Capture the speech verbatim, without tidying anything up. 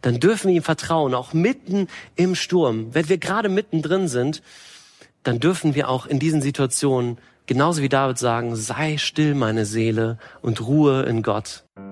dann dürfen wir ihm vertrauen, auch mitten im Sturm. Wenn wir gerade mittendrin sind, dann dürfen wir auch in diesen Situationen genauso wie David sagen, sei still, meine Seele, und ruhe in Gott.